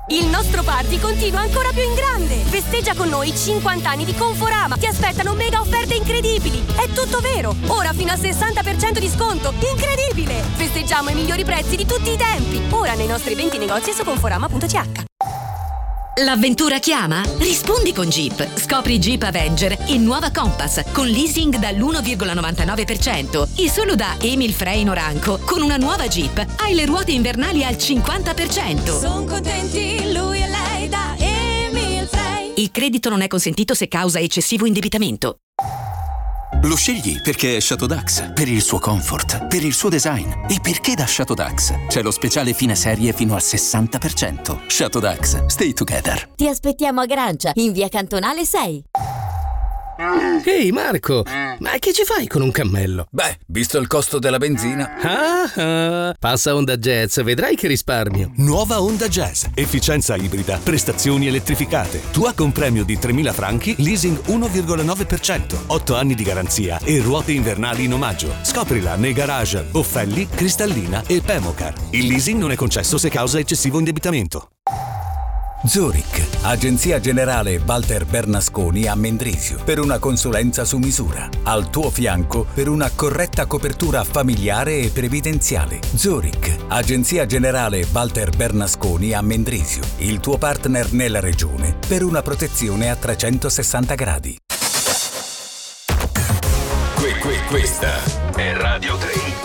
Il nostro party continua ancora più in grande. Festeggia con noi 50 anni di Conforama. Ti aspettano mega offerte incredibili. È tutto vero. Ora fino al 60% di sconto. Incredibile! Festeggiamo i migliori prezzi di tutti i tempi. Ora nei nostri 20 negozi e su conforama.ch. L'avventura chiama? Rispondi con Jeep. Scopri Jeep Avenger e nuova Compass con leasing dall'1,99% e solo da Emil Frey Noranco con una nuova Jeep hai le ruote invernali al 50%. Sono contenti lui e lei da Emil Frey. Il credito non è consentito se causa eccessivo indebitamento. Lo scegli perché è Chateau Dax, per il suo comfort, per il suo design e perché da Chateau Dax c'è lo speciale fine serie fino al 60%. Chateau Dax, stay together. Ti aspettiamo a Grancia, in via Cantonale 6. Ehi Marco, ma che ci fai con un cammello? Beh, visto il costo della benzina. Passa Honda Jazz, vedrai che risparmio. Nuova Honda Jazz, efficienza ibrida, prestazioni elettrificate. Tua con premio di 3.000 franchi, leasing 1,9%, 8 anni di garanzia e ruote invernali in omaggio. Scoprila nei garage Offelli, Cristallina e Pemocar. Il leasing non è concesso se causa eccessivo indebitamento. Zurich, agenzia generale Walter Bernasconi a Mendrisio, per una consulenza su misura. Al tuo fianco per una corretta copertura familiare e previdenziale. Zurich, agenzia generale Walter Bernasconi a Mendrisio, il tuo partner nella regione per una protezione a 360 gradi. Questa è Radio 3.